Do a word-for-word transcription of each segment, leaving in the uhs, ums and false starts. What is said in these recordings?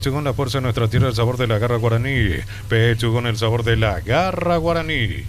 Con la fuerza de nuestra tierra, el sabor de la garra guaraní. Pecho con el sabor de la garra guaraní.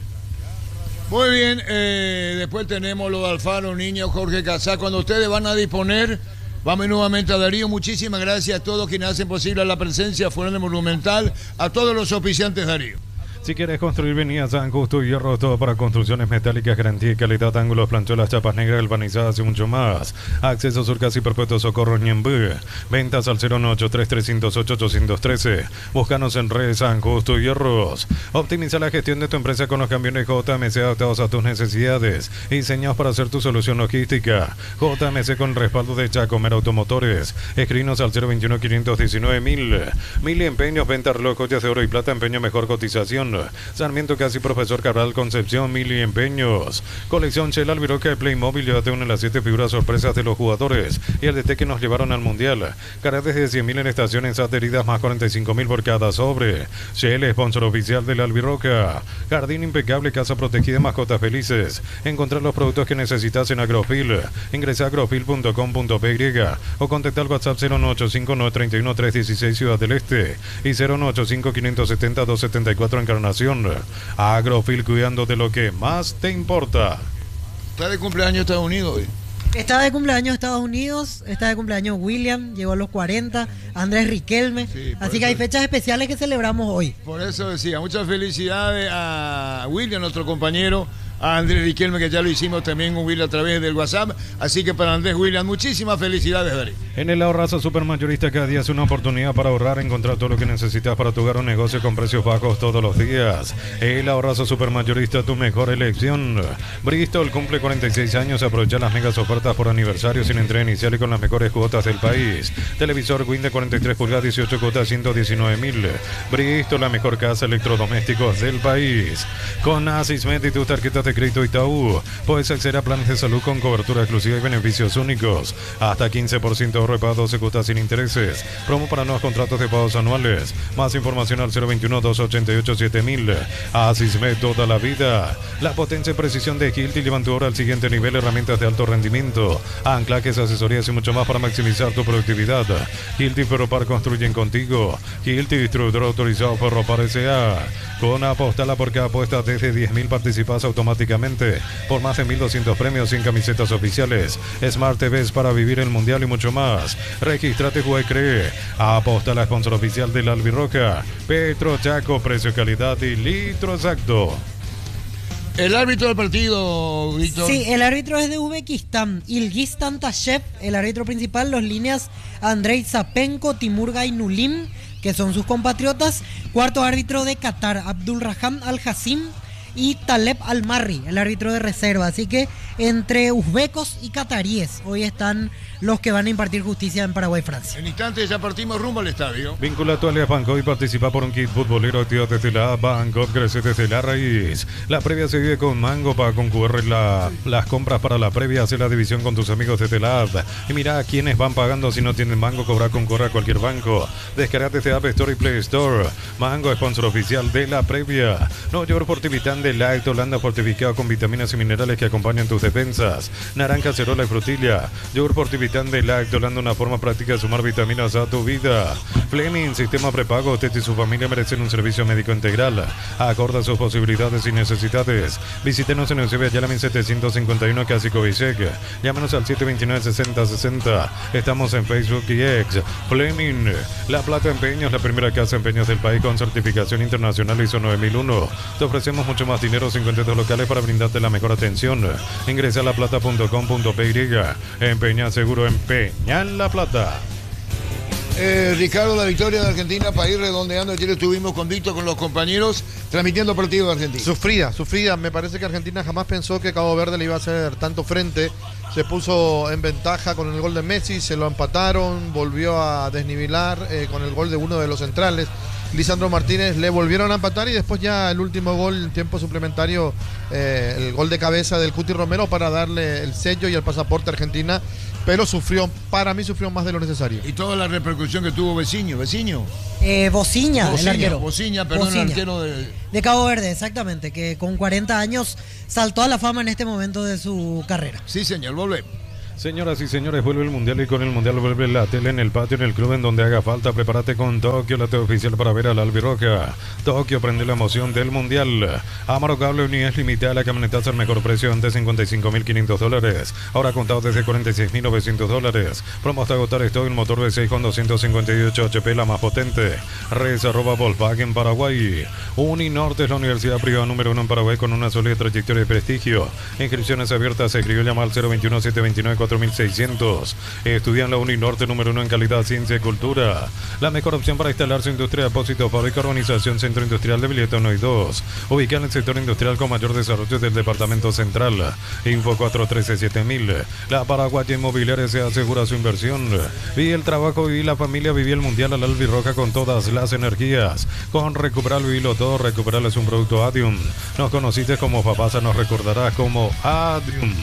Muy bien, eh, después tenemos lo de Alfaro, Niño, Jorge Casá. Cuando ustedes van a disponer, vamos nuevamente a Darío. Muchísimas gracias a todos quienes hacen posible la presencia fuera del Monumental, a todos los auspiciantes Darío. Si quieres construir, venía San Justo y Hierro, todo para construcciones metálicas, garantía y calidad, ángulos, planchuelas, chapas negras, galvanizadas y mucho más. Acceso Sur Casi Perpetuo Socorro Ñembú. Ventas al cero nueve ocho tres, tres cero ocho, ocho uno tres. Búscanos en redes San Justo y Hierros. Optimiza la gestión de tu empresa con los camiones J M C adaptados a tus necesidades, diseñados para hacer tu solución logística. J M C con respaldo de Chacomer Automotores. Escrinos al cero veintiuno, quinientos diecinueve mil. Mil empeños, venta, reloj, joyas de oro y plata, empeño, mejor cotización. Sarmiento Casi Profesor Cabral Concepción, mil y empeños. Colección Shell Albiroca de Playmobil, llévate una de las siete figuras sorpresas de los jugadores y el D T que nos llevaron al mundial. Carretes de cien mil en estaciones adheridas más cuarenta y cinco mil por cada sobre. Shell, sponsor oficial del Albiroca. Jardín impecable, casa protegida, mascotas felices. Encontrar los productos que necesitas en Agrofil. Ingresa a agrofil punto com punto p y o contacta al WhatsApp cero nueve ocho cinco, nueve tres uno, tres uno seis Ciudad del Este y cero nueve ocho cinco, quinientos setenta, doscientos setenta y cuatro Encarnación. Agrofil, cuidando de lo que más te importa. Está de cumpleaños Estados Unidos hoy. Está de cumpleaños Estados Unidos, está de cumpleaños William, llegó a los cuarenta, Andrés Riquelme, sí, así que hay fechas especiales que celebramos hoy. Por eso decía, muchas felicidades a William, nuestro compañero, a Andrés Riquelme, que ya lo hicimos también con William a través del WhatsApp, así que para Andrés William, muchísimas felicidades, Darío. En el Ahorrazo Supermayorista cada día es una oportunidad para ahorrar, encontrar todo lo que necesitas para tu hogar o negocio con precios bajos todos los días. El Ahorrazo Supermayorista, tu mejor elección. Bristol cumple cuarenta y seis años, aprovecha las megas ofertas por aniversario sin entrega inicial y con las mejores cuotas del país. Televisor Win de cuarenta y tres pulgadas, dieciocho cuotas, ciento diecinueve mil. Bristol, la mejor casa de electrodomésticos del país. Con Asismed y tus tarjetas de crédito Itaú, puedes acceder a planes de salud con cobertura exclusiva y beneficios únicos. Hasta quince por ciento de ahorro y pago doce cuotas sin intereses. Promo para nuevos contratos de pagos anuales. Más información al cero veintiuno, doscientos ochenta y ocho, siete mil. Asismed, toda la vida. La potencia y precisión de Hilti llevan tu obra al siguiente nivel. Herramientas de alto rendimiento, anclajes, asesorías y mucho más para maximizar tu productividad. Hilti Ferropar, construyen contigo. Hilti, distribuidor autorizado Ferropar S A. Con Apostala, por cada apuesta desde diez mil participas automáticamente por más de mil doscientos premios, cien camisetas oficiales, Smart T Vs para vivir el mundial y mucho más. Regístrate, juega y cree. Apostala, sponsor oficial del Albiroca. Petro Chaco, precio, calidad y litro exacto. El árbitro del partido, Víctor. Sí, el árbitro es de Uzbekistán, Ilgistan Tashev, el árbitro principal, los líneas Andrei Zapenko, Timur Gainulim, que son sus compatriotas. Cuarto árbitro de Qatar, Abdulrahman Al-Hassim, y Taleb Al-Marri, el árbitro de reserva. Así que entre uzbecos y cataríes hoy están los que van a impartir justicia en Paraguay-Francia. En instantes ya partimos rumbo al estadio. Vincula tu alias Banco y participa por un kit futbolero activo desde la Banco, crece desde la raíz. La previa se vive con Mango. Para concurrir la, las compras para la previa, hace la división con tus amigos desde la app. Y mira a quienes van pagando. Si no tienen Mango, cobra con corre a cualquier banco. Descarga desde App Store y Play Store. Mango, sponsor oficial de la previa. No York Fortivitan de Light Holanda, fortificado con vitaminas y minerales que acompañan tus defensas. Naranja, cerola y frutilla. Yogur Fortivitan de Light Holanda, una forma práctica de sumar vitaminas a tu vida. Fleming, sistema prepago. Usted y su familia merecen un servicio médico integral. Acorde a sus posibilidades y necesidades. Visítenos en Eusebio Ayala mil setecientos cincuenta y uno, Casi Covicec. Llámanos al siete veintinueve, sesenta sesenta. Estamos en Facebook y X. Fleming, La Plata Empeños, la primera casa de empeños del país con certificación internacional I S O nueve mil uno. Te ofrecemos mucho más dinero, cincuenta locales para brindarte la mejor atención. Ingresa a laplata punto com punto p y. Empeña seguro, empeña en La Plata. Eh, Ricardo, la victoria de Argentina para ir redondeando. Ayer estuvimos con Víctor, con los compañeros, transmitiendo partido de Argentina. Sufrida, sufrida. Me parece que Argentina jamás pensó que Cabo Verde le iba a hacer tanto frente. Se puso en ventaja con el gol de Messi, se lo empataron, volvió a desnivelar eh, con el gol de uno de los centrales. Lisandro Martínez, le volvieron a empatar y después ya el último gol, en tiempo suplementario, eh, el gol de cabeza del Cuti Romero para darle el sello y el pasaporte a Argentina, pero sufrió, para mí sufrió más de lo necesario. Y toda la repercusión que tuvo Veciño, Veciño. Eh, Bociña, Bociña, el arquero. Bociña, perdón, Bociña, el arquero de... de Cabo Verde, exactamente, que con cuarenta años saltó a la fama en este momento de su carrera. Sí, señor, volvemos. Señoras y señores, vuelve el Mundial y con el Mundial vuelve la tele en el patio, en el club, en donde haga falta. Prepárate con Tokio, la tele oficial para ver a la Albirroja. Tokio prende la emoción del Mundial. Amaro Cable, unidad limitada, la camionetaza al mejor precio, antes cincuenta y cinco mil quinientos dólares. Ahora contado desde cuarenta y seis mil novecientos dólares. Promo hasta agotar esto, el motor V seis con doscientos cincuenta y ocho H P, la más potente. Res arroba Volkswagen Paraguay. Uninorte es la universidad privada número uno en Paraguay con una sólida trayectoria y prestigio. Inscripciones abiertas, se escribió llamar al cero veintiuno, setecientos veintinueve, cuatro mil seiscientos. Estudian la Uninorte número uno en calidad, ciencia y cultura. La mejor opción para instalar su industria, depósito, fábrica, urbanización, centro industrial de Villeta uno y dos. Ubicada en el sector industrial con mayor desarrollo del departamento central. Info cuatro uno tres siete mil. La Paraguaya Inmobiliaria se asegura su inversión. Viví el trabajo, viví la familia, viví el Mundial a la Albirroja con todas las energías. Con Recuperar, vivilo todo. Recuperar es un producto Adium. Nos conociste como Papasa, nos recordarás como Adium.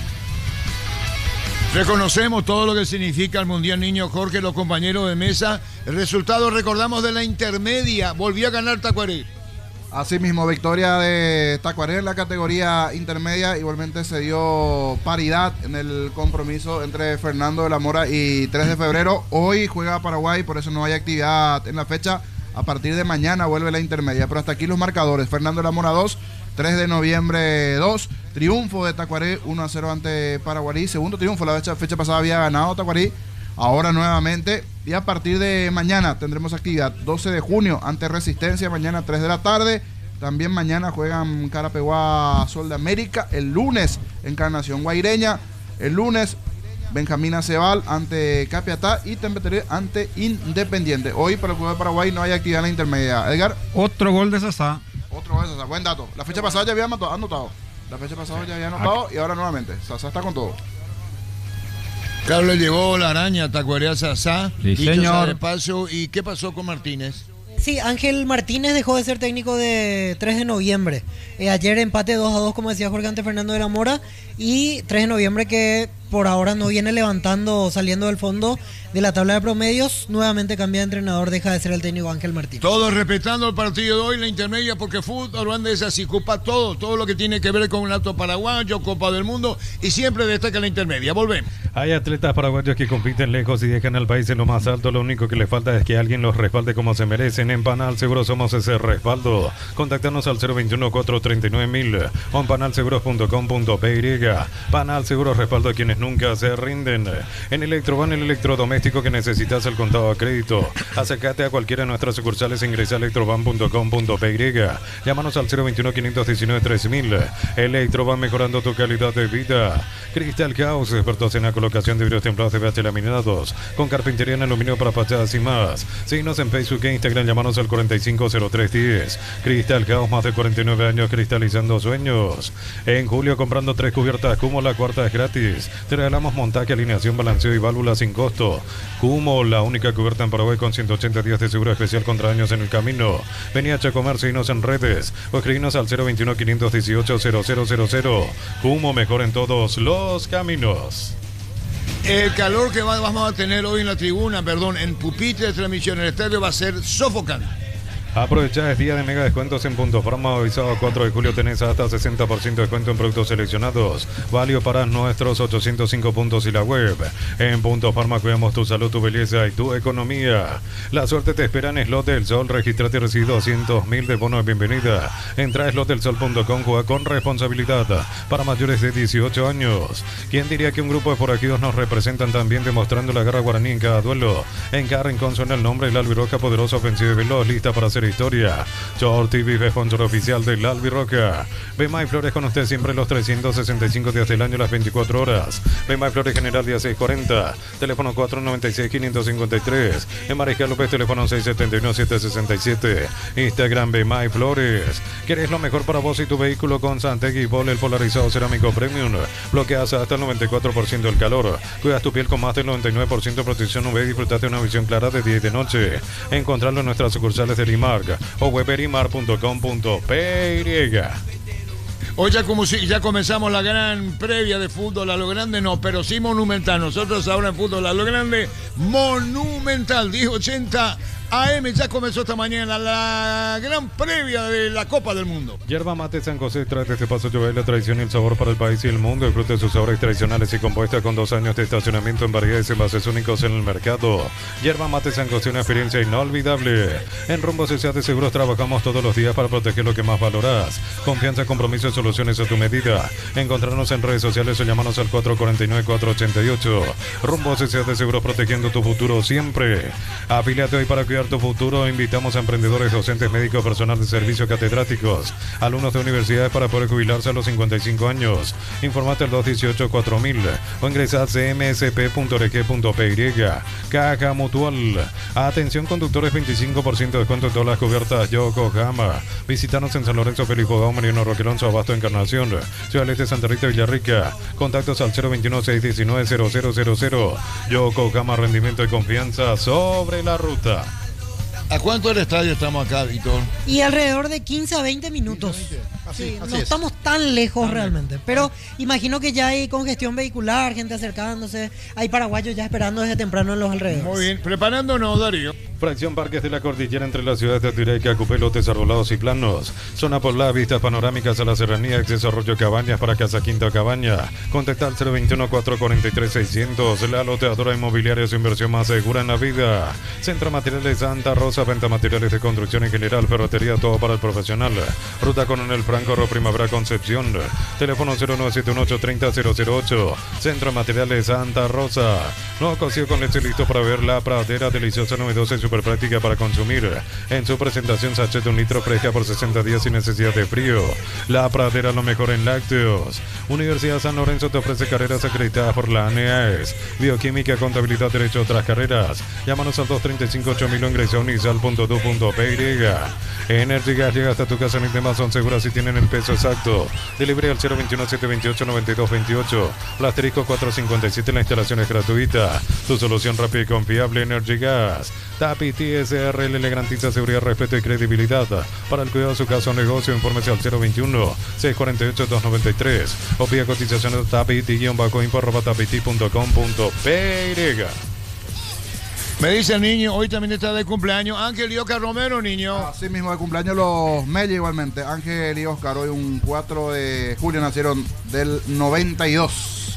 Reconocemos todo lo que significa el Mundial, niño Jorge, los compañeros de mesa. El resultado, recordamos, de la intermedia. Volvió a ganar Tacuarí. Así mismo, victoria de Tacuarí en la categoría intermedia. Igualmente se dio paridad en el compromiso entre Fernando de la Mora y tres de febrero. Hoy juega Paraguay, por eso no hay actividad en la fecha. A partir de mañana vuelve la intermedia. Pero hasta aquí los marcadores. Fernando de la Mora dos, tres de noviembre dos. Triunfo de Tacuarí uno a cero ante Paraguarí. Segundo triunfo, la fecha, fecha pasada había ganado Tacuarí. Ahora nuevamente. Y a partir de mañana tendremos actividad. doce de junio ante Resistencia. Mañana tres de la tarde. También mañana juegan Carapeguá Sol de América. El lunes Encarnación Guaireña. El lunes Benjamín Acebal ante Capiatá y Tempetería ante Independiente. Hoy para el Club de Paraguay no hay actividad en la intermedia. Edgar. Otro gol de Sasá. Otro gol de Sasá. Buen dato. La fecha pasada ya había anotado. La fecha pasada ya había anotado y ahora nuevamente. Sasá está con todo. Claro, le llegó la araña a Tacuarí a Sasá. Sí, señor. De paso. ¿Y qué pasó con Martínez? Sí, Ángel Martínez dejó de ser técnico de tres de noviembre. Eh, ayer empate dos a dos, como decía Jorge, ante Fernando de la Mora. Y tres de noviembre que por ahora no viene levantando, saliendo del fondo de la tabla de promedios. Nuevamente cambia de entrenador, deja de ser el técnico Ángel Martínez. Todos respetando el partido de hoy, la intermedia, porque fútbol Ruanda es así, ocupa todo, todo lo que tiene que ver con el alto paraguayo, Copa del Mundo, y siempre destaca la intermedia. Volvemos. Hay atletas paraguayos que compiten lejos y dejan al país en lo más alto. Lo único que les falta es que alguien los respalde como se merecen. En Panal Seguros somos ese respaldo. Contactanos al cero veintiuno, cuatrocientos treinta y nueve mil o en panalseguros punto com punto p y. Panal Seguros, respaldo a quienes nunca se rinden. En Electroban, el electrodoméstico que necesitas, el contado a crédito. Acércate a cualquiera de nuestras sucursales e ingresa a electroban punto com punto p y. Llámanos al cero veintiuno, quinientos diecinueve, tres mil. Electroban, mejorando tu calidad de vida. Crystal House, expertos en la colocación de vidrios templados de V H laminados, con carpintería en aluminio para fachadas y más. Síguenos en Facebook e Instagram, llámanos al cuarenta y cinco, cero tres diez. Crystal House, más de cuarenta y nueve años cristalizando sueños. En julio, comprando tres cubiertas Cumo, la cuarta es gratis. Te regalamos montaje, alineación, balanceo y válvulas sin costo. Cumo, la única cubierta en Paraguay con ciento ochenta días de seguro especial contra daños en el camino. Vení a Chacomer, síguenos en redes o escribinos al cero veintiuno, quinientos dieciocho, cero cero cero cero. Cumo, mejor en todos los caminos. El calor que va, vamos a tener hoy en la tribuna, perdón, en pupitre de transmisión en el estadio va a ser sofocante. Aprovecha, es día de mega descuentos en Punto Farma. Hoy sábado cuatro de julio tenés hasta sesenta por ciento de descuento en productos seleccionados. Válido para nuestros ochocientos cinco puntos y la web. En Punto Farma cuidamos tu salud, tu belleza y tu economía. La suerte te espera en Slot del Sol. Registrate y recibe doscientos mil de bono de bienvenida. Entra a slot del sol punto com, juega con responsabilidad para mayores de dieciocho años. ¿Quién diría que un grupo de forajidos nos representan también, demostrando la garra guaraní en cada duelo? En cada rincón suena el nombre de la Albirroja, poderosa, ofensiva y veloz, lista para hacer historia. Short T V, sponsor oficial de la Albirroja. Bemay Flores con usted siempre los trescientos sesenta y cinco días del año, las veinticuatro horas. Bemay Flores General, día seiscientos cuarenta. Teléfono cuatro nueve seis, cinco cinco tres. En Mariscal López, teléfono seis siete uno, siete seis siete. Instagram Bemay Flores. ¿Querés lo mejor para vos y tu vehículo? Con Santegui Vol, el polarizado cerámico premium. Bloqueas hasta el noventa y cuatro por ciento del calor. Cuidas tu piel con más del noventa y nueve por ciento de protección U V y disfrutate de una visión clara de día y de noche. Encontrarlo en nuestras sucursales de Limar o web erimar punto com punto p y. Hoy ya, como si, ya comenzamos la gran previa de fútbol a lo grande, no, pero sí monumental. Nosotros ahora en fútbol a lo grande, monumental, diez ochenta A M ya comenzó esta mañana la gran previa de la Copa del Mundo. Yerba Mate San José trae desde Paso Llobel la tradición y el sabor para el país y el mundo. Disfrute de sus sabores tradicionales y compuestas con dos años de estacionamiento en variedades y envases únicos en el mercado. Yerba Mate San José, una experiencia inolvidable. En Rumbo S A de Seguros trabajamos todos los días para proteger lo que más valoras. Confianza, compromiso y soluciones a tu medida. Encontrarnos en redes sociales o llamarnos al cuatro cuatro nueve, cuatro ocho ocho. Rumbo S A de Seguros, protegiendo tu futuro siempre. Afíliate hoy para cuidar tu futuro. Invitamos a emprendedores, docentes, médicos, personal de servicio, catedráticos, alumnos de universidades para poder jubilarse a los cincuenta y cinco años. Informate al dos dieciocho cuatro mil o ingresa a c m s p punto org punto p y. Caja Mutual. Atención conductores, veinticinco por ciento de descuento en todas las cubiertas Yokohama. Visítanos en San Lorenzo, Felipe Gao, Mariano Roque Alonso, Abasto, Encarnación, Ciudad del Este, Santa Rita, Villarrica. Contactos al cero veintiuno, seiscientos diecinueve, cero cero cero cero. Yokohama, rendimiento y confianza sobre la ruta. ¿A cuánto del estadio estamos acá, Víctor? Y alrededor de quince a veinte minutos. quince, veinte. Así, Sí, así no es. estamos tan lejos realmente, pero imagino que ya hay congestión vehicular, gente acercándose, hay paraguayos ya esperando desde temprano en los alrededores. Muy bien, preparándonos, Darío. Fracción Parques de la Cordillera entre las ciudades de Tuireica, Cupé, lotes arbolados y planos. Zona poblada, vistas panorámicas a la serranía, acceso a Arroyo Cabañas para Casa Quinta Cabaña. Contacta al cero veintiuno, cuatro cuatro tres, seiscientos. La loteadora inmobiliaria, su inversión más segura en la vida. Centro Materiales Santa Rosa, venta materiales de construcción en general, ferretería, todo para el profesional. Ruta Coronel Franco, Ro Primavera, Concepción. Teléfono cero nueve siete uno ocho tres cero cero cero ocho. Centro Materiales Santa Rosa. Nuevo cocido con leche listo para ver la pradera, deliciosa, novedosa y súper práctica para consumir. En su presentación, sachet de un litro fresca por sesenta días sin necesidad de frío. La pradera, lo mejor en lácteos. Universidad San Lorenzo te ofrece carreras acreditadas por la A N E A E S. Bioquímica, contabilidad, derecho, otras carreras. Llámanos al dos tres cinco ocho mil o ingresa a unisal punto d u punto p y. Energy Gas llega hasta tu casa, ni temas son seguras si tienen el peso exacto. Delivery al cero veintiuno, setecientos veintiocho, noventa y dos veintiocho. Plasterisco cuatrocientos cincuenta y siete, la instalación es gratuita. Tu solución rápida y confiable, Energy Gas. Tapiti S R L le garantiza seguridad, respeto y credibilidad. Para el cuidado de su casa o negocio, infórmese al cero veintiuno, seiscientos cuarenta y ocho, doscientos noventa y tres. O pida cotizaciones a tapiti-info arroba tapiti punto com punto p y. Me dice el niño, hoy también está de cumpleaños Ángel y Oscar Romero, niño. Así mismo de cumpleaños los Mella igualmente. Ángel y Oscar hoy un cuatro de julio nacieron del noventa y dos.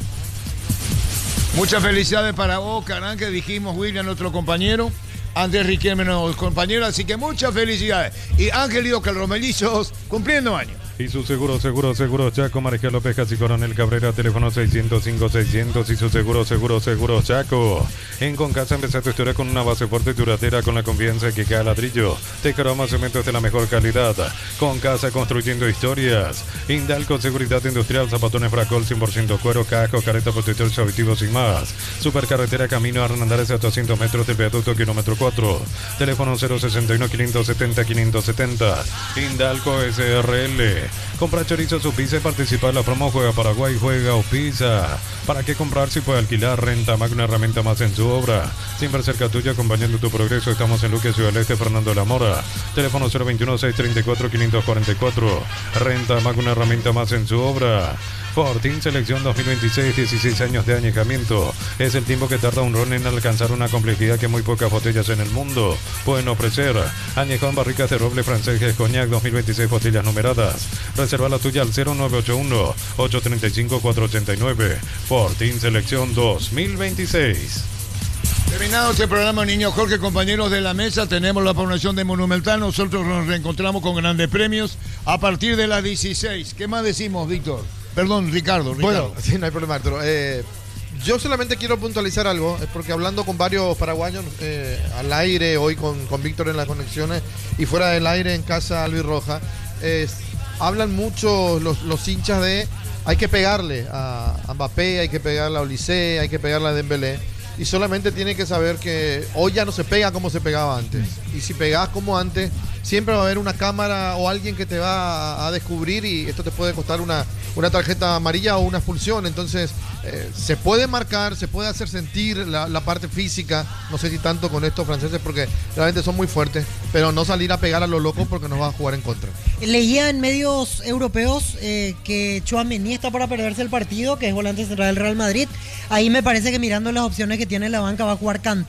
Muchas felicidades para Oscar, Ángel, dijimos, William, nuestro compañero. Andrés Riquelme, nuestro compañero, así que muchas felicidades. Y Ángel y Oscar Romelizos cumpliendo años. Y su seguro, seguro, seguro Chaco, Marejal López, Casi Coronel Cabrera, teléfono seiscientos cinco, seiscientos y su seguro, seguro, seguro Chaco. En Concasa empezá tu historia con una base fuerte y duradera con la confianza que cada ladrillo. Te caroma cementos de la mejor calidad. Concasa construyendo historias. Indalco Seguridad Industrial, zapatones Fracol, cien por ciento cuero, casco, careta, protectores auditivos y más. Supercarretera Camino a Hernandez a doscientos metros del viaducto kilómetro cuatro. Teléfono cero sesenta y uno, quinientos setenta, quinientos setenta. Indalco S R L. Compra chorizo su pizza y participa en la promo Juega Paraguay, Juega o Pizza. ¿Para qué comprar si puede alquilar? Renta Mac, una herramienta más en su obra. Siempre cerca tuya, acompañando tu progreso. Estamos en Luque, Ciudad del Este, Fernando de la Mora. Teléfono cero veintiuno, seiscientos treinta y cuatro, quinientos cuarenta y cuatro. Renta Mac, una herramienta más en su obra. Fortin Selección dos mil veintiséis, dieciséis años de añejamiento. Es el tiempo que tarda un ron en alcanzar una complejidad que muy pocas botellas en el mundo pueden ofrecer. Añejado en barricas de roble francés Coñac dos mil veintiséis, botellas numeradas. Reserva la tuya al cero nueve ocho uno, ocho tres cinco, cuatro ocho nueve. Fortin Selección dos mil veintiséis. Terminado este programa, niños Jorge, compañeros de la mesa, tenemos la programación de Monumental. Nosotros nos reencontramos con grandes premios a partir de las dieciséis. ¿Qué más decimos, Víctor? Perdón, Ricardo. Ricardo. Bueno, sí, no hay problema, Arturo. Eh, yo solamente quiero puntualizar algo, es porque hablando con varios paraguayos eh, al aire, hoy con, con Víctor en las conexiones y fuera del aire en casa Albi Roja, eh, hablan mucho los, los hinchas de hay que pegarle a, a Mbappé, hay que pegarle a Olise, hay que pegarle a Dembélé. Y solamente tiene que saber que hoy ya no se pega como se pegaba antes. Y si pegás como antes, siempre va a haber una cámara o alguien que te va a, a descubrir y esto te puede costar una, una tarjeta amarilla o una expulsión. Entonces, eh, se puede marcar, se puede hacer sentir la, la parte física. No sé si tanto con estos franceses porque realmente son muy fuertes, pero no salir a pegar a los locos porque nos va a jugar en contra. Leía en medios europeos eh, que Tchouaméni está para perderse el partido, que es volante central del Real Madrid. Ahí me parece que mirando las opciones que tiene la banca va a jugar Kanté,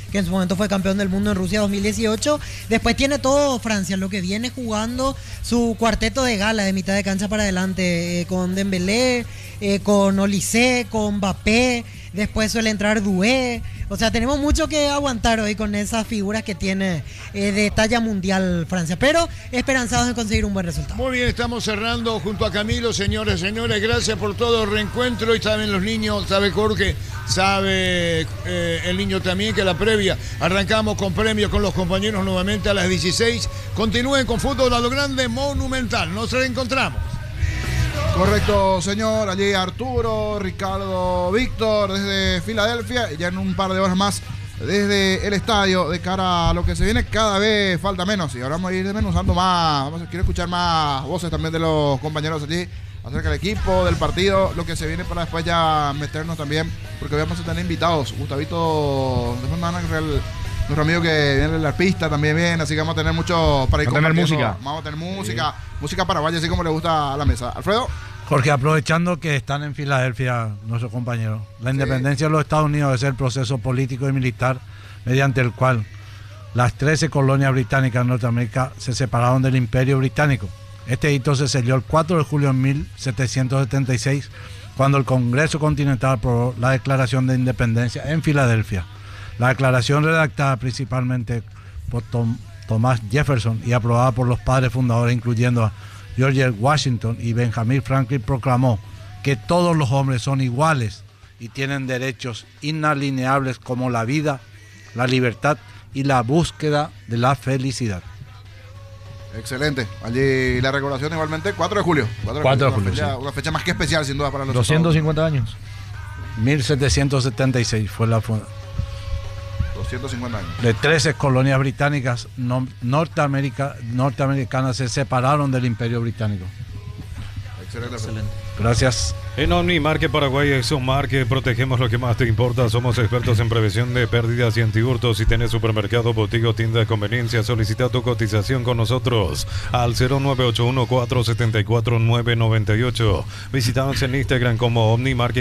que en su momento fue campeón del mundo en Rusia dos mil dieciocho. Después tiene todo Francia, lo que viene jugando su cuarteto de gala de mitad de cancha para adelante, eh, con Dembélé, eh, con Olise, con Mbappé, después suele entrar Doué. O sea, tenemos mucho que aguantar hoy con esas figuras que tiene eh, de talla mundial Francia, pero esperanzados en conseguir un buen resultado. Muy bien, estamos cerrando junto a Camilo, señores, señores, gracias por todo el reencuentro. Y saben los niños, sabe Jorge, sabe eh, el niño también que la previa arrancamos con premios con los compañeros nuevamente a las dieciséis. Continúen con Fútbol a lo Grande Monumental. Nos reencontramos. Correcto, señor. Allí Arturo, Ricardo, Víctor, desde Filadelfia. Ya en un par de horas más desde el estadio, de cara a lo que se viene. Cada vez falta menos y ahora vamos a ir desmenuzando más. Vamos a, quiero escuchar más voces también de los compañeros allí acerca del equipo, del partido, lo que se viene para después ya meternos también, porque hoy vamos a tener invitados. Gustavito, nuestro amigo que viene de la pista también viene, así que vamos a tener mucho para ir Vamos a tener música. Vamos a tener música, sí. música paraguaya, así como le gusta a la mesa. Alfredo. Jorge, aprovechando que están en Filadelfia nuestros compañeros, la independencia sí. de los Estados Unidos es el proceso político y militar mediante el cual las trece colonias británicas en Norteamérica se separaron del Imperio Británico. Este hito se selló el cuatro de julio de mil setecientos setenta y seis, cuando el Congreso Continental aprobó la Declaración de Independencia en Filadelfia. La declaración, redactada principalmente por Tom, Thomas Jefferson y aprobada por los padres fundadores, incluyendo a George Washington y Benjamin Franklin, proclamó que todos los hombres son iguales y tienen derechos inalienables como la vida, la libertad y la búsqueda de la felicidad. Excelente. Allí la recordación igualmente, cuatro de julio. cuatro de julio, una, fecha, sí. una fecha más que especial, sin duda, para los doscientos cincuenta años. mil setecientos setenta y seis fue la funda. doscientos cincuenta años. De trece colonias británicas no, Norteamérica, norteamericanas se separaron del Imperio Británico. Excelente. Excelente. Gracias. En Omnimarket Paraguay es un market, protegemos lo que más te importa. Somos expertos en prevención de pérdidas y antihurtos. Si tenés supermercado, botiga o tienda de conveniencia, solicita tu cotización con nosotros al cero nueve ocho uno, cuatro siete cuatro, nueve nueve ocho. Visítanos en Instagram como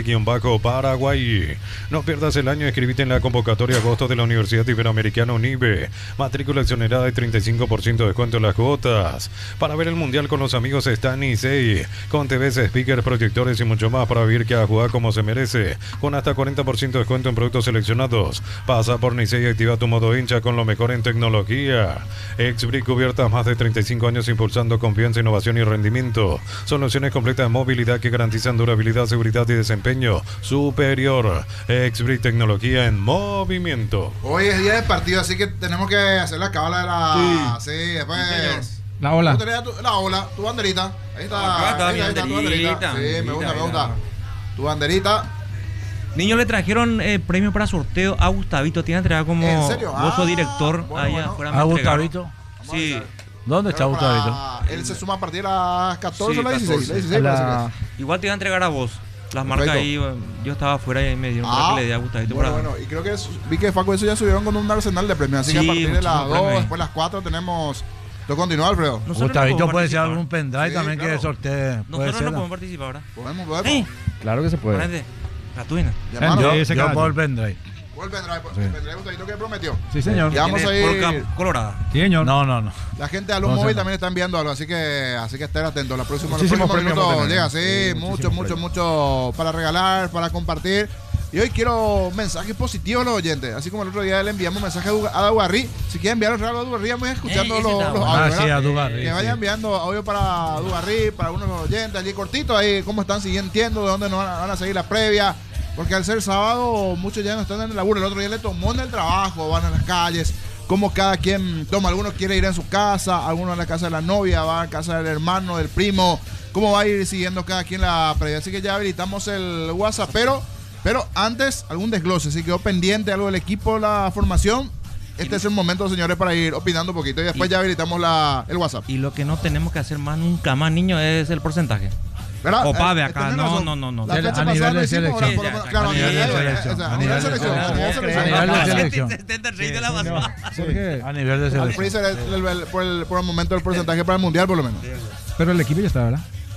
Omnimarket-Paraguay. No pierdas el año, escribite en la convocatoria agosto de la Universidad Iberoamericana UNIBE. Matrícula exonerada y treinta y cinco por ciento de descuento en las cuotas. Para ver el Mundial con los amigos está Nisei, con T Vs, speakers, proyectores y mucho más para vivir cada jugada como se merece, con hasta cuarenta por ciento de descuento en productos seleccionados. Pasa por Nisei y activa tu modo hincha con lo mejor en tecnología. Exbrick, cubiertas más de treinta y cinco años impulsando confianza, innovación y rendimiento. Soluciones completas de movilidad que garantizan durabilidad, seguridad y desempeño superior. Exbrick, tecnología en movimiento. Hoy es día de partido, así que tenemos que hacer la cábala de la... Sí, sí después... La ola. Tu, la ola, tu banderita. Ahí está. Acá está ahí mi está, tu banderita, banderita. Sí, banderita, me gusta, me mira. gusta. Tu banderita. Niños, le trajeron eh, premio para sorteo a Gustavito. Tiene entregado como ¿En serio? gozo Ah, director bueno, allá bueno. afuera. ¿A Gustavito? Sí. ¿Dónde está Pero para- Gustavito? Él se suma a partir de las catorce Sí, o las dieciséis. catorce. La dieciséis La- parece que es. Igual te iba a entregar a vos. Las marcas Perfecto. ahí, eh, yo estaba afuera y me dieron Ah, para que le dé a Gustavito. bueno, para- bueno, y creo que es- vi que Facu eso ya subieron con un arsenal de premios. Así que Sí, a partir de las muchísimos dos, premios. después las cuatro tenemos. ¿Tú continúas, Alfredo? Nosotros no Gustavito podemos puede ser participar. algún pendrive Sí, también claro. que sortee. Puede Nosotros ser. no podemos participar ahora. Podemos, podemos. ¡Ey! Claro que se Prende. Gratuina. Llamarlo. Yo, ese yo gallo. por el pendrive. ¿Cuál vendrá? El Sí. pendrive Gustavito que prometió. Sí, señor. Ya vamos a Tiene ir. Polka colorada. Sí, señor. No, no, no. La gente de Alum No sé, Móvil no. también está enviando algo, así que así que estén atentos. La próxima, los Muchísimos próximos premios minutos vamos a llega, tener. sí, Sí, mucho, muchísimos mucho, premios. mucho para regalar, para compartir. Y hoy quiero mensajes positivos a los oyentes. Así como el otro día le enviamos mensaje a Du- a Dugarry. Si quieren enviar un regalo a Dugarry, vamos escuchando Eh, ese los, está los bueno. audios, Ah, sí, ¿verdad? a Dugarry, Que vayan sí. enviando audio para Dugarry, para algunos de los oyentes, allí cortito, ahí cómo están siguiendo, de dónde nos van a, van a seguir la previa. Porque al ser sábado, muchos ya no están en el laburo. El otro día le tomó en el trabajo, van a las calles. Como cada quien toma, algunos quiere ir a su casa, algunos a la casa de la novia, va a la casa del hermano, del primo. Cómo va a ir siguiendo cada quien la previa. Así que ya habilitamos el WhatsApp, pero, pero antes algún desglose. Si quedó pendiente algo del equipo, la formación. Este es el momento, señores, para ir opinando un poquito. Y después Y- ya habilitamos la, el WhatsApp. Y lo que no tenemos que hacer más nunca más, niños, es el porcentaje. ¿Verdad? Copabe Eh, acá, tenés no, razón. no, no, no. La A fecha nivel pasada de lo hicimos, ahora selección. por lo menos- Sí, claro, a nivel de selección. o sea, A a nivel nivel de selección, a nivel selección. selección. A nivel de Ah, selección. setenta, treinta la pasada. Porque- A nivel de Al selección. freezer el- el- el- por, el, por el momento el porcentaje para el mundial, por lo menos. Pero el equipo ya está, ¿verdad?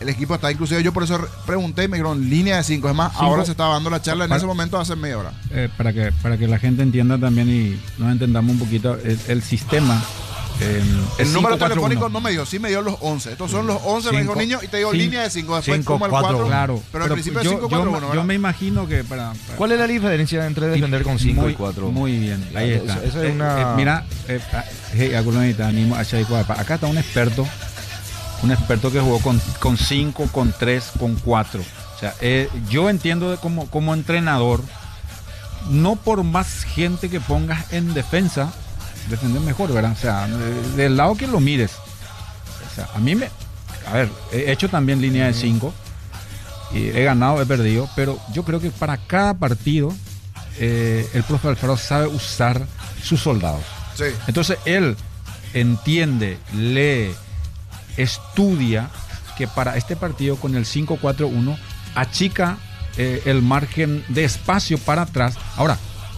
el equipo está, inclusive yo por eso pregunté y me dijeron línea de cinco. Es más, Cinco. ahora se estaba dando la charla en Para- ese momento hace media hora. Eh, para, que, para que la gente entienda también y nos entendamos un poquito, el, el sistema. eh, El es número cinco, cuatro, telefónico uno. no me dio, sí me dio los once. Estos son los once, me dijo Cinco. niño, y te digo Cinco. línea de cinco. Después Cinco, como el cuatro, cuatro. Claro, Pero en principio es yo, cinco yo, cuatro me- uno, yo ¿verdad? me imagino que para, para- ¿Cuál es la diferencia entre defender con cinco muy, y cuatro? Muy bien, ahí Eso- está. eso es Eh, una- eh, mira, eh, ah, hey, Aculonita, animo a Chay Cuapa. Acá está un experto, un experto que jugó con, con cinco, con tres, con cuatro. O sea, eh, yo entiendo de como, como entrenador, no por más gente que pongas en defensa, defender mejor, ¿verdad? O sea, de- del lado que lo mires. O sea, a mí me... A ver, he hecho también línea de cinco. Y he ganado, he perdido, pero yo creo que para cada partido eh, el profe Alfaro sabe usar sus soldados. Sí. Entonces él entiende, lee, estudia que para este partido con el cinco cuatro uno achica eh, el margen de espacio para atrás. Ahora,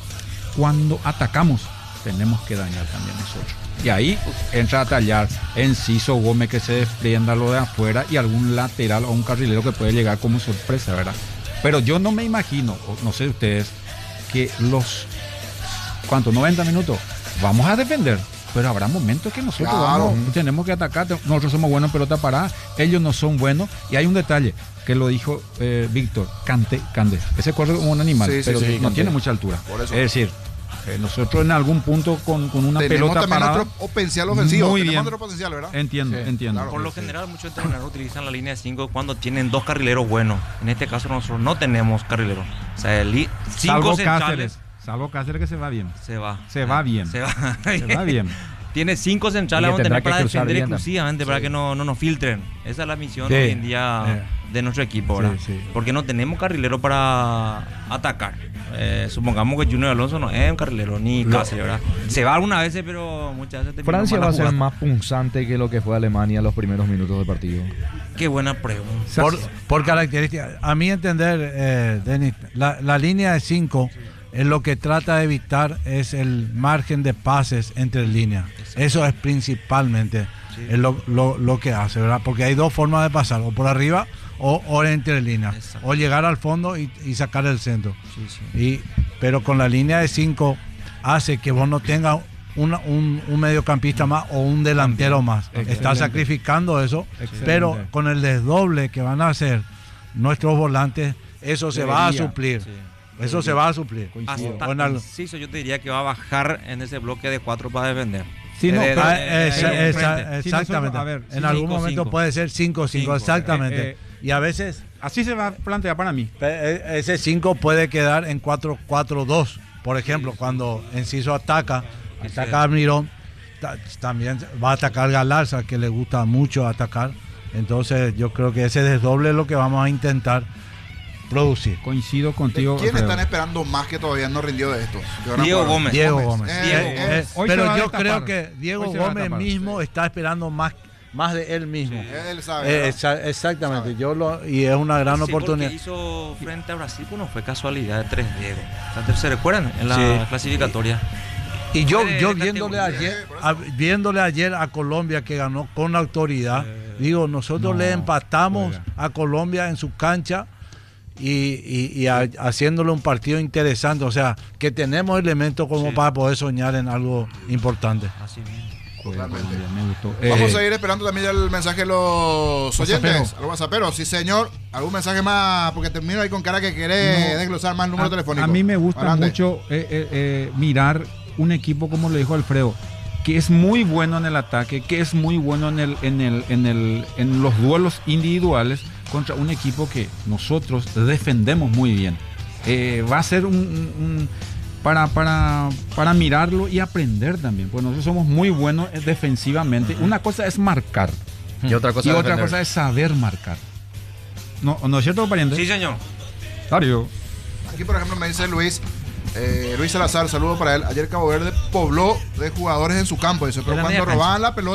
cuando atacamos, tenemos que dañar también nosotros. Y ahí entra a tallar Enciso, Gómez que se desprenda lo de afuera y algún lateral o un carrilero que puede llegar como sorpresa, ¿verdad? Pero yo no me imagino, o no sé ustedes, que los, ¿cuánto? noventa minutos, vamos a defender. Pero habrá momentos que nosotros Claro. vamos, tenemos que atacar. Nosotros somos buenos en pelota parada, ellos no son buenos. Y hay un detalle que lo dijo eh, Víctor, Cante, Cande. Ese corre como un animal, Sí, sí, pero sí, no Cante. tiene mucha altura. Por eso. Es decir, eh, nosotros en algún punto con, con una Tenemos pelota también parada. nuestro potencial ofensivo. Muy Tenemos bien. nuestro potencial, ¿verdad? Entiendo, Sí, entiendo. claro. Por lo general, muchos entrenadores utilizan la línea de cinco cuando tienen dos carrileros buenos. En este caso, nosotros no tenemos carrileros. O sea, el li- cinco Salvo centrales Cáceres. Salvo Cáceres que se va bien. se va. Se va bien. Se va, Se va bien. Tiene cinco Y centrales que vamos a tendrá tener para que cruzar defender bien también. exclusivamente, para que no, no nos filtren. Esa es la misión Sí. hoy en día Eh. de nuestro equipo, ¿verdad? Sí, sí. Porque no tenemos carrilero para atacar. Eh, supongamos que Junior Alonso no es un carrilero, ni Cáceres, ¿verdad? Se va algunas veces, pero muchas veces termina Francia mal va a la ser jugada. más punzante que lo que fue Alemania los primeros minutos del partido. Qué buena pregunta. Por, por características. A mi entender, eh, Denis, la, la línea de cinco es lo que trata de evitar es el margen de pases entre líneas. Eso es principalmente es lo, lo, lo que hace, ¿verdad? Porque hay dos formas de pasar, o por arriba o, o entre líneas. Exacto. O llegar al fondo y, y sacar el centro. Sí, sí. Y, pero con la línea de cinco hace que vos no tengas una- un, un mediocampista más o un delantero más. Está Excelente. sacrificando eso, Excelente. pero con el desdoble que van a hacer nuestros volantes, eso se va a Debería, suplir. sí. Eso se va a suplir. Hasta Con al- Enciso, yo te diría que va a bajar en ese bloque de cuatro para defender. Sí, no, De- de- pero- Ah, de- esa- de- esa- frente. Sí, exactamente. nosotros, a ver, en sí, algún cinco, momento cinco. puede ser cinco cinco, Cinco, exactamente. eh, eh. Y a veces Así se va a plantear para mí. pe- eh, ese cinco puede quedar en cuatro cuatro dos. Por ejemplo, cuando Enciso ataca, Sí, ataca sí. a Mirón, ta- también va a atacar Galarza, que le gusta mucho atacar. Entonces yo creo que ese desdoble es lo que vamos a intentar producir. Coincido contigo. ¿Quién Alfredo. están esperando más que todavía no rindió de estos? Que van a Diego jugar. Gómez. Diego Gómez. Eh, Diego Eh, Gómez. eh, Hoy se pero va a yo destapar. creo que Diego Hoy se va a Gómez destapar, mismo está esperando más, más de él mismo. Él sabe. Eh, ¿verdad? exa- exactamente, yo lo, y es una gran Ese gol oportunidad. que hizo frente a Brasil, pues no fue casualidad de tres dedos. O sea, ¿se recuerdan? En la Sí. clasificatoria. Y yo, de- yo de viéndole categoría. ayer, a- viéndole ayer a Colombia que ganó con autoridad, digo, nosotros no, le empatamos juega. a Colombia en su cancha y, y- y a- haciéndole un partido interesante, o sea, que tenemos elementos como Sí. para poder soñar en algo importante. Así mismo. Juega Totalmente. Colombia, me gustó. Vamos Eh, a seguir esperando también el mensaje de los oyentes. WhatsAppero. A los WhatsApperos. Sí, señor. ¿Algún mensaje más? Porque termino ahí con cara que quiere No. desglosar más el número a, telefónico. a mí me gusta Adelante. mucho eh, eh, eh, mirar un equipo, como le dijo Alfredo, que es muy bueno en el ataque, que es muy bueno en el, en el, en el, en los duelos individuales contra un equipo que nosotros defendemos muy bien. Eh, va a ser un, un- un- para, para, para mirarlo y aprender también, pues nosotros somos muy buenos eh, defensivamente. Una cosa es marcar Y otra cosa y es otra defender. cosa es saber marcar. ¿No, ¿no es cierto, pariente? Sí, señor. Dario. Aquí, por ejemplo, me dice Luis. eh, Luis Salazar, saludo para él. Ayer Cabo Verde pobló de jugadores en su campo. Dice, pero En la cuando media robaban la pelota,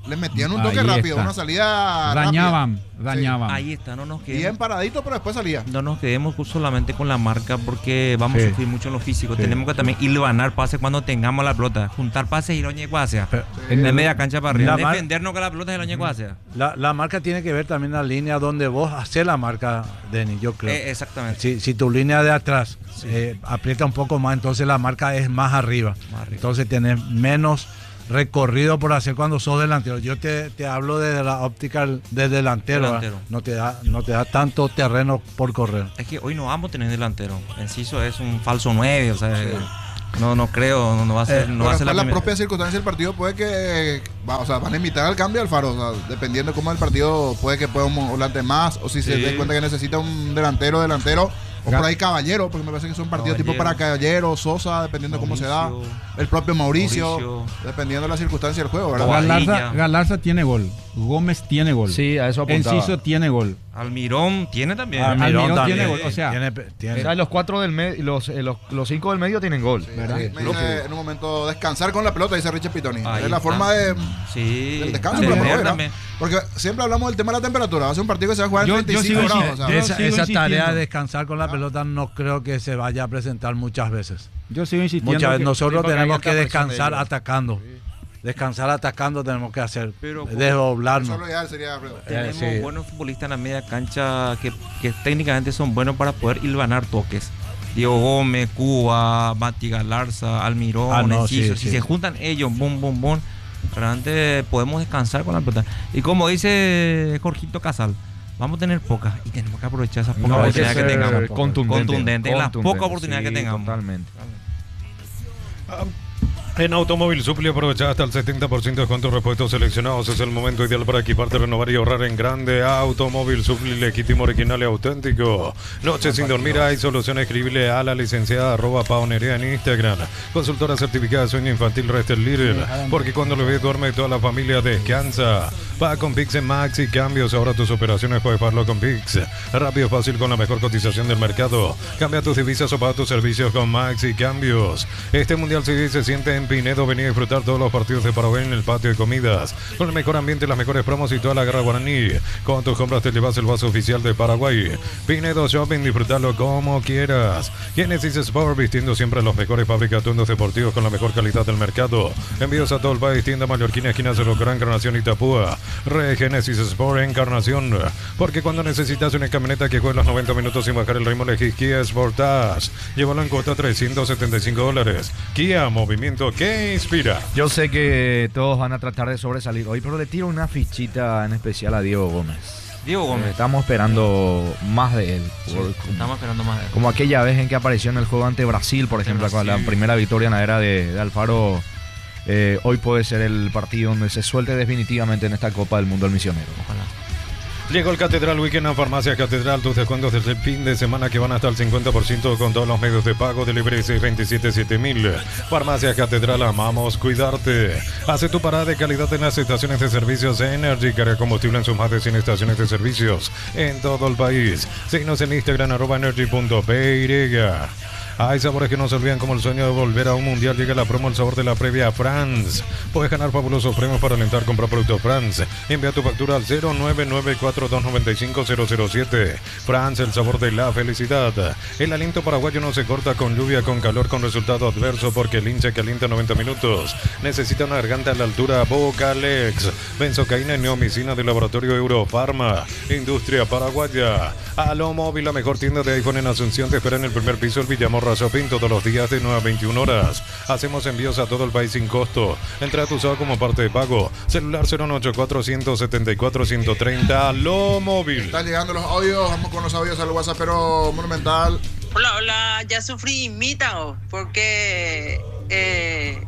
le metían un toque Ahí rápido, está. una salida Dañaban, rápida. dañaban. Ahí está, no nos quedemos. Bien paradito, pero después salía. No nos quedemos solamente con la marca porque vamos Sí. a sufrir mucho en lo físico. Sí. Tenemos que también hilvanar pases cuando tengamos la pelota. Juntar pases y Iroña y Cuasia. Pero- En la media cancha para arriba. La mar- Defendernos con la pelota de Iroña y Cuasia. La, la marca tiene que ver también la línea donde vos haces la marca, Denis, yo creo. Eh, exactamente. Si, si tu línea de atrás eh, aprieta un poco más, entonces la marca es más arriba. Más arriba. Entonces tenés menos recorrido por hacer cuando sos delantero. Yo te, te hablo desde la óptica de delantero. Delantero. ¿verdad? No te da, no te da tanto terreno por correr. Es que hoy no vamos a tener delantero. Enciso es un falso nueve, o sea, no, no creo, no, no va a ser, no Pero va a ser después la, primera- propia circunstancia del partido puede que va, o sea, van a invitar al cambio al Faro, o sea, dependiendo cómo el partido puede que pueda un volante más o si se Sí. dé cuenta que necesita un delantero delantero o Ga- por ahí Caballero, porque me parece que es un partido tipo Caballero. para Caballero, Sosa, dependiendo cómo se da, Mauricio. el propio Mauricio, Mauricio. dependiendo de la circunstancia del juego, ¿verdad? Bobadilla. Galarza, Galarza tiene gol. Gómez tiene gol. Sí, a eso apuntaba. Enciso tiene gol. Almirón tiene también. Almirón también tiene gol, o sea, tiene, tiene- O sea, los cuatro del medio, los, eh, los, los cinco del medio tienen gol. Me dice en un momento descansar con la pelota, dice Richard Pitoni. Ahí Es la está. forma de, Sí. del descanso, de pero defender bueno, también. porque siempre hablamos del tema de la temperatura. Va a ser un partido que se va a jugar en Yo- yo treinta y cinco sigo grados. insi- o sea, yo esa, sigo esa tarea insistiendo. de descansar con la pelota no creo que se vaya a presentar muchas veces. Yo sigo insistiendo. Muchas veces que- nosotros sí, porque tenemos hay que alta presión de descansar ellos. atacando. Descansar atacando tenemos que hacer. Pero como- desdoblarnos. Solo ideal sería Alfredo. Tenemos sí. buenos futbolistas en la media cancha que, que técnicamente son buenos para poder hilvanar toques. Diego Gómez, Cuba, Mati Galarza, Almirón, Ah, no, Enciso. sí, Si sí. se juntan ellos, boom, boom, boom, realmente podemos descansar con la pelota. Y como dice Jorgito Casal, vamos a tener pocas y tenemos que aprovechar esas pocas No, hay que oportunidades que, ser tengamos. contundente. Contundente, en las Contundente, pocas oportunidades sí, que tengamos. Totalmente. En Automóvil Supli aprovecha hasta el setenta por ciento de descuentos repuestos seleccionados. Es el momento ideal para equiparte, renovar y ahorrar en grande. Automóvil Supli, legítimo, original y auténtico. Noche sin dormir, hay solución. Escribile a la licenciada arroba Paunería en Instagram. Consultora certificada de sueño infantil Restel Little. Porque cuando lo ves duerme, toda la familia descansa. Paga con Pix en Maxi Cambios. Ahora tus operaciones puedes pagarlo con Pix. Rápido, fácil, con la mejor cotización del mercado. Cambia tus divisas o paga tus servicios con Maxi Cambios. Este Mundial se, se siente en Pinedo. Vení a disfrutar todos los partidos de Paraguay en el patio de comidas. Con el mejor ambiente, las mejores promos y toda la guerra guaraní. Con tus compras te llevas el vaso oficial de Paraguay. Pinedo Shopping, disfrutarlo como quieras. Genesis Sport, vistiendo siempre los mejores fábricas de atuendos deportivos con la mejor calidad del mercado. Envíos a todo el país, tienda mallorquina, esquina Cerro Gran, Encarnación y Tapúa. Re Genesis Sport, Encarnación. Porque cuando necesitas una camioneta que juegue los noventa minutos sin bajar el ritmo, elegís Kia Sportage. Llévalo en cuota trescientos setenta y cinco dólares. Kia, movimiento que inspira. Yo sé que todos van a tratar de sobresalir hoy, pero le tiro una fichita en especial a Diego Gómez. Diego Eh, Gómez. Estamos esperando más de él. Por- Estamos esperando más de él. como aquella vez en que apareció en el juego ante Brasil, por ejemplo, con la Brasil. primera victoria en la era de, de Alfaro. Eh, hoy puede ser el partido donde se suelte definitivamente en esta Copa del Mundo el misionero. Ojalá. Llegó el Catedral Weekend a Farmacia Catedral. Tus descuentos desde el fin de semana que van hasta el cincuenta por ciento con todos los medios de pago. Delivery seis dos siete siete mil. Farmacia Catedral, amamos cuidarte. Hace tu parada de calidad en las estaciones de servicios Energy. Carga combustible en sus más de cien estaciones de servicios en todo el país. Síguenos en Instagram, arroba energy punto p y. Hay sabores que no se olvidan, como el sueño de volver a un mundial. Llega la promo El Sabor de la Previa France. Puedes ganar fabulosos premios para alentar comprar productos France. Envía tu factura al cero nueve nueve cuatro dos nueve cinco cero cero siete. France, el sabor de la felicidad. El aliento paraguayo no se corta con lluvia, con calor, con resultado adverso, porque el hincha calienta noventa minutos. Necesita una garganta a la altura. Vocalex. Benzocaína y neomicina del laboratorio Eurofarma. Industria paraguaya. Alo Móvil, la mejor tienda de iPhone en Asunción. Te espera en el primer piso el Villamorra Shopping todos los días de nueve a veintiuna horas. Hacemos envíos a todo el país sin costo. Entra a tu usado como parte de pago. Celular cero nueve ocho cuatro uno siete cuatro uno tres cero. Alo Móvil. Están llegando los audios, vamos con los audios al WhatsApp, pero Monumental. Hola, hola, ya sufrí imítao, porque eh,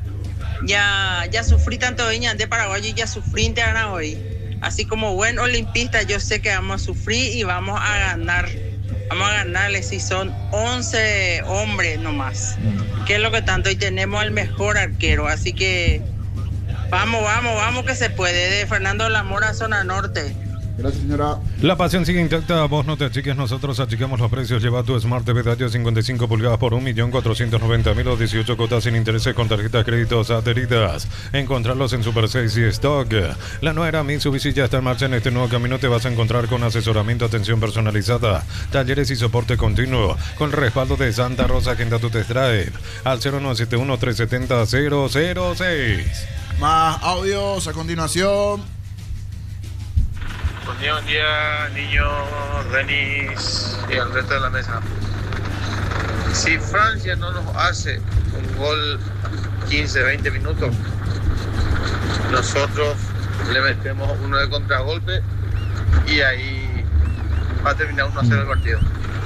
ya, ya sufrí tanto en de Paraguay y ya sufrí en hoy. Así como buen olimpista, yo sé que vamos a sufrir y vamos a ganar. Vamos a ganarle si son once hombres nomás. Que es lo que tanto, y tenemos al mejor arquero, así que vamos, vamos, vamos que se puede. De Fernando Lamora, zona norte. Gracias, señora. La pasión sigue intacta, vos no te achiques, nosotros achicamos los precios. Lleva tu Smart T V Dayo cincuenta y cinco pulgadas por un millón cuatrocientos noventa mil o dieciocho cuotas sin intereses con tarjetas créditos adheridas. Encontrarlos en Super seis y Stock. La nueva Mitsubishi ya está en marcha. En este nuevo camino te vas a encontrar con asesoramiento, atención personalizada, talleres y soporte continuo. Con el respaldo de Santa Rosa, agenda tu test drive al cero nueve siete uno, tres siete cero, cero cero seis. Más audios a continuación. Buen día, buen día, niño, Renis y al resto de la mesa. Si Francia no nos hace un gol quince, veinte minutos, nosotros le metemos uno de contragolpe y ahí va a terminar uno a cero el partido.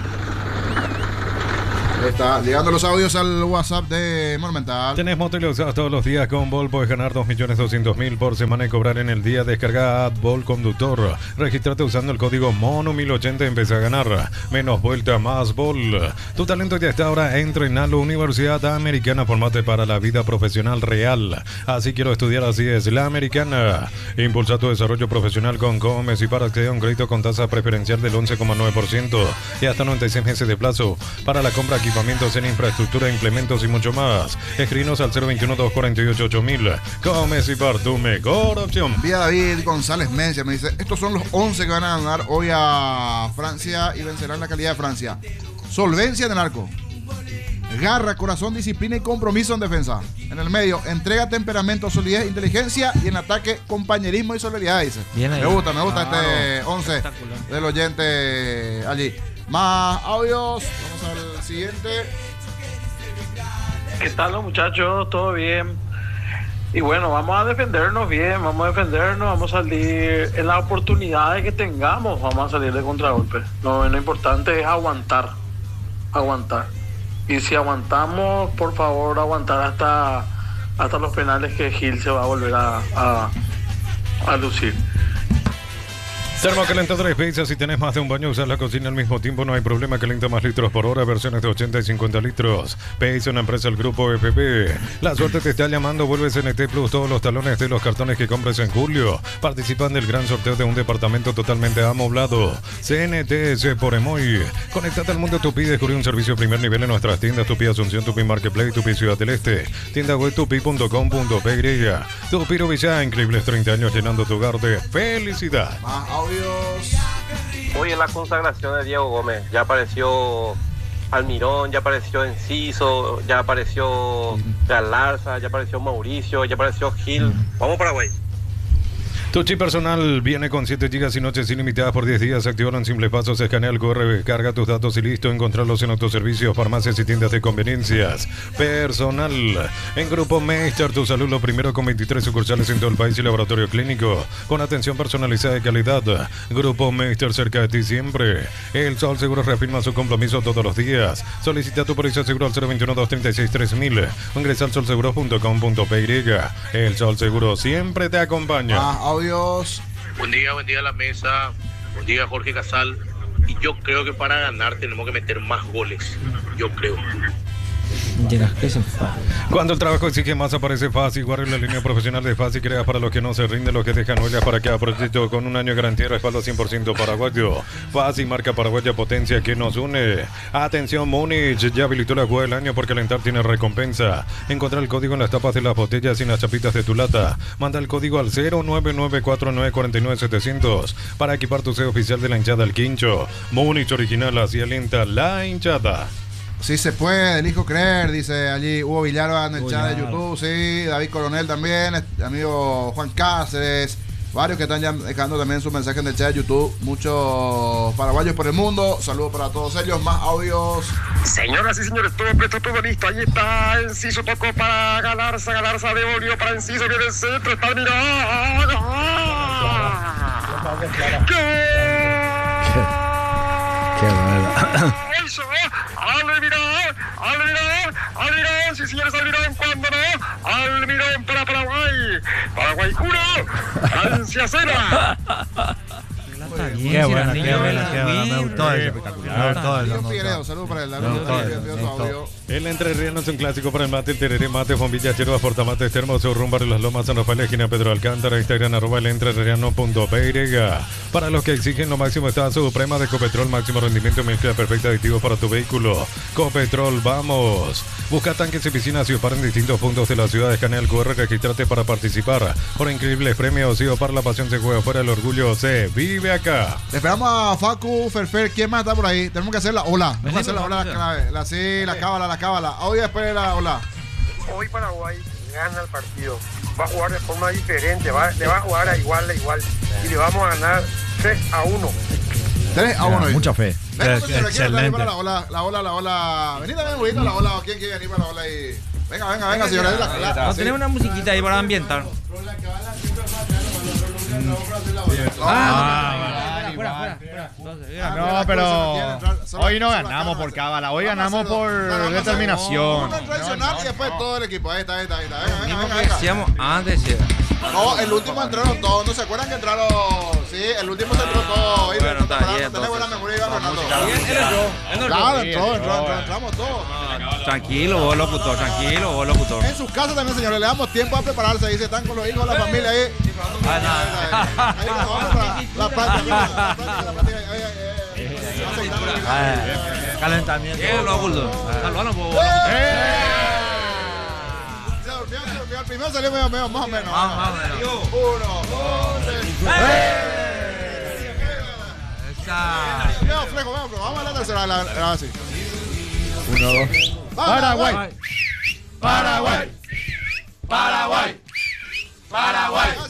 Está llegando los audios al WhatsApp de Monumental. Tenés moto y lo usas todos los días con Bol. Puedes ganar dos millones doscientos mil por semana y cobrar en el día. Descarga AdBol Conductor. Regístrate usando el código Mono mil ochenta y empieza a ganar. Menos vuelta, más Bol. Tu talento ya está ahora. Entrenalo. Universidad Americana. Formate para la vida profesional real. Así quiero estudiar, así es la Americana. Impulsa tu desarrollo profesional con Comes y para acceder a un crédito con tasa preferencial del once coma nueve por ciento y hasta noventa y seis meses de plazo para la compra aquí. Equipamientos en infraestructura, implementos y mucho más. Escribinos al cero veintiuno, dos cuarenta y ocho, ocho mil. Comes y par, tu mejor opción. Vía David González Mencia me dice: estos son los once que van a ganar hoy a Francia y vencerán la calidad de Francia. Solvencia en el arco, garra, corazón, disciplina y compromiso en defensa. En el medio, entrega, temperamento, solidez, inteligencia y en ataque, compañerismo y solidaridad, dice. Bien ahí. Me gusta, me gusta Claro. este once del oyente allí. Más audios, vamos al siguiente. ¿Qué tal los muchachos? ¿Todo bien? Y bueno, vamos a defendernos bien, vamos a defendernos, vamos a salir en las oportunidades que tengamos, vamos a salir de contragolpe. Lo, lo importante es aguantar, aguantar. Y si aguantamos, por favor, aguantar hasta, hasta los penales que Gil se va a volver a, a, a lucir. Termocalentadores Pizza, si tenés más de un baño, usas la cocina al mismo tiempo, no hay problema, calienta más litros por hora, versiones de ochenta y cincuenta litros. Pizza, una empresa del grupo F P. La suerte te está llamando, vuelve C N T Plus, todos los talones de los cartones que compres en julio. Participan del gran sorteo de un departamento totalmente amoblado. C N T S por Emoy. Conectate al mundo Tupi, descubrí un servicio de primer nivel en nuestras tiendas Tupi Asunción, Tupi Marketplace, Tupi Ciudad del Este. Tienda web tupi punto com punto p y. Tupi Rubilla, increíbles treinta años llenando tu hogar de felicidad. Más audios. Hoy en la consagración de Diego Gómez ya apareció Almirón, ya apareció Enciso, ya apareció Galarza, ya apareció Mauricio, ya apareció Gil. Vamos Paraguay. Tu chip personal viene con siete gigas y noches ilimitadas por diez días. Activaron en simples pasos. Escanea el Q R, carga tus datos y listo. Encontrarlos en autoservicios, farmacias y tiendas de conveniencias. Personal. En Grupo Meister, tu salud lo primero, con veintitrés sucursales en todo el país y laboratorio clínico. Con atención personalizada de calidad. Grupo Meister, cerca de ti siempre. El Sol Seguro reafirma su compromiso todos los días. Solicita tu póliza seguro al cero veintiuno, dos treinta y seis, tres mil. O ingresa al sol seguro punto com punto p y. El Sol Seguro siempre te acompaña. Más audios. Buen día, buen día a la mesa. Buen día, Jorge Casal. Y yo creo que para ganar tenemos que meter más goles. Yo creo. Llegas que se fue. Cuando el trabajo exige más, aparece Fácil. Guarda la línea profesional de Fácil. Crea para los que no se rinden, los que dejan huellas para cada proyecto. Con un año de garantía y respaldo cien por ciento paraguayo. Fácil, marca paraguaya, potencia que nos une. Atención, Múnich. Ya habilitó la jugada del año porque calentar tiene recompensa. Encontrar el código en las tapas de las botellas y en las chapitas de tu lata. Manda el código al cero nueve nueve cuatro nueve cuatro nueve siete cero cero para equipar tu sello oficial de la hinchada al quincho. Múnich original, así alienta la hinchada. Sí se puede, elijo creer, dice allí Hugo Villalba en el Hugo chat de Villalba. YouTube, sí, David Coronel también, este amigo Juan Cáceres, varios que están ya dejando también su mensaje en el chat de YouTube, muchos paraguayos por el mundo, saludos para todos ellos, más audios. Señoras y señores, todo presto, todo listo, ahí está, Enciso tocó para Galarza, Galarza devolvió para Enciso, viene el centro, está mirando. Qué verdad. Almirón, Almirón, Almirón, sí señores, Almirón, ¿cuándo no? Almirón para Paraguay, Paraguay uno, Francia cero. Qué bueno, qué bueno, qué bueno. Me gustó eso. Me gustó eso. Figueredo, saludos para él. Me gustó eso, me gustó. El entrerriano es un clásico para el mate, el tereré mate, bombilla, yerba, portamates, termos, rumbar en las lomas, San Rafael, esquina Pedro Alcántara, Instagram, arroba el entrerriano punto p y. Para los que exigen lo máximo, está Suprema de Copetrol, máximo rendimiento, mezcla perfecta, aditivos para tu vehículo. Copetrol, vamos. Busca tanques y piscinas y Opar en distintos puntos de la ciudad. Escanea el cu erre, registrate para participar por increíbles premios. Y Opar, la pasión se juega fuera, el orgullo se vive acá. Esperamos a Facu, Ferfer, ¿quién más está por ahí? Tenemos que hacer la ola. Tenemos que hacer la ola, la, la, sí, la cábala, la cábala. Hoy después de la ola. Hoy Paraguay gana el partido. Va a jugar de forma diferente, va, le va a jugar a igual, a igual. Y le vamos a ganar tres a uno. tres a uno. Mucha fe. Venga, señora, ¿quién está ahí para la ola? La ola, la ola. Vení también, bonito, la ola. ¿Quién quiere venir para la ola ahí? Venga, venga, venga, señora. La, la, No sí. tenemos una musiquita ahí para ambientar. Ah, no, pero hoy no ganamos por cábala, hoy ganamos por determinación. Uno tradicional y después todo el equipo. Ahí está, ahí está, ahí está. Venga, venga, Mismo venga, que venga. decíamos antes, sí. No, el último entraron todos. ¿No se acuerdan que entraron? Sí, el último se entró todo. Ahí, Bueno, está bien, tenés buena memoria, Iván Fernando. Él entró. Claro, entró, entró, entró, entramos todos. Tranquilo, vos locutor, tranquilo, vos locutor. En sus casas también, señores, le damos tiempo a prepararse. Ahí se están con los hijos, la familia ahí. Ahí nos vamos para la práctica. La práctica, la práctica. Ahí, ahí, ahí. Calentamiento. ¿Qué lo oculto? Salvalo, vos. Se durmió, se durmió. El primero salió medio, medio, más o menos. Más o menos. Uno, dos, tres. Esa. Veo flejo, veo flejo. Vamos a la tercera, la, la, así. Uno, dos. Paraguay. Paraguay. Paraguay. Paraguay.